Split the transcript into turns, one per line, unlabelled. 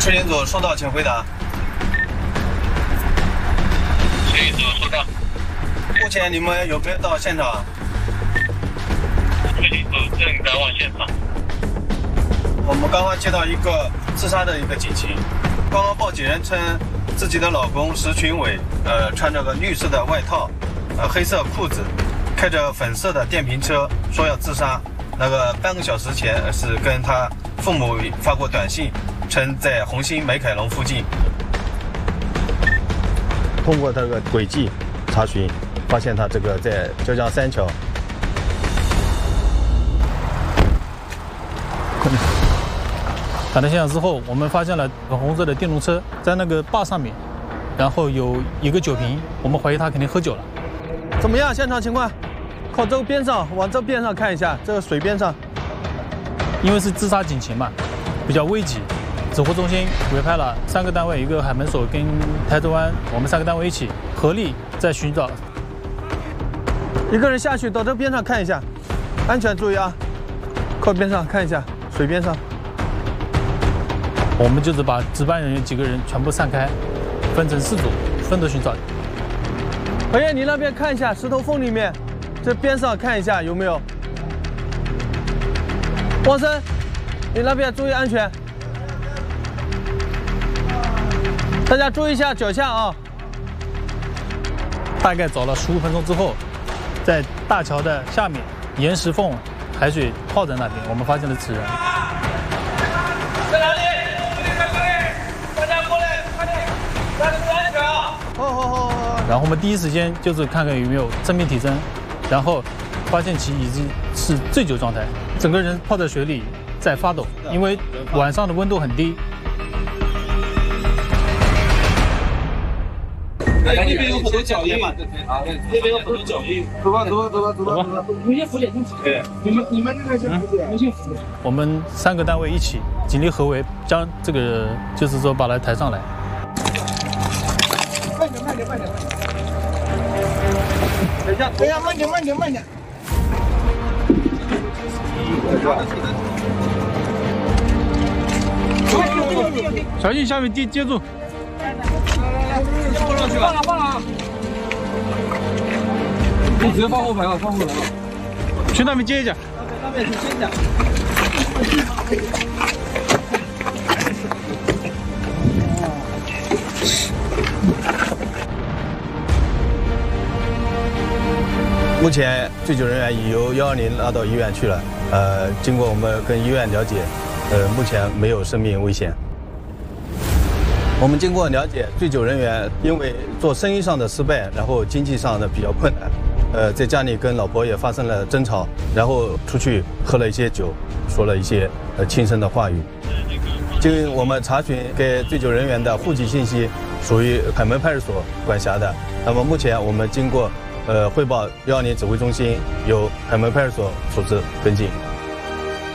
车险组收到，请回答。
车险组收到。
目前你们有没有到现场？
车险组正赶往现场。
我们刚刚接到一个自杀的一个警情，刚刚报警人称自己的老公石群伟，穿着个绿色的外套，黑色裤子，开着粉色的电瓶车，说要自杀。那个半个小时前是跟他父母发过短信，称在红星美凯龙附近。
通过这个轨迹查询，发现他这个在浙江三桥。
赶到现场之后，我们发现了红色的电动车在那个坝上面，然后有一个酒瓶，我们怀疑他肯定喝酒了。
怎么样？现场情况？靠这个边上，往这边上看一下，这个水边上。
因为是自杀警情嘛，比较危急，指挥中心委派了3个单位，一个海门所跟台州湾，我们3个单位一起合力在寻找。
一个人下去到这边上看一下，安全注意啊！靠边上看一下，水边上。
我们就是把值班人员几个人全部散开，分成4组，分头寻找。
何燕，你那边看一下石头缝里面，这边上看一下有没有。汪生，你那边注意安全。大家注意一下脚下啊！
大概找了15分钟之后，在大桥的下面岩石缝海水泡在那边，我们发现了此人。
在哪里？大家过来，快点，大家注意安全啊！
好。
然后我们第一时间就是看看有没有生命体征，然后发现其已经是醉酒状态，整个人泡在水里在发抖，因为晚上的温度很低。
那边有很多脚印，那边有很多脚印。走吧。
有些浮点进去。
对，
你们那个是浮点，有些浮点。
我们3个单位一起警力合围，将这个就是说把他抬上来。
慢点。等一下，慢点。
小心下面接住。
放了啊！
你直接放后排了，
去那边接一下。
那边去接一下。
目前醉酒人员已由120拉到医院去了。经过我们跟医院了解，目前没有生命危险。我们经过了解，醉酒人员因为做生意上的失败，然后经济上的比较困难，在家里跟老婆也发生了争吵，然后出去喝了一些酒，说了一些轻声的话语。经我们查询给醉酒人员的户籍信息，属于海门派出所管辖的。那么目前我们经过汇报120指挥中心，由海门派出所处置跟进。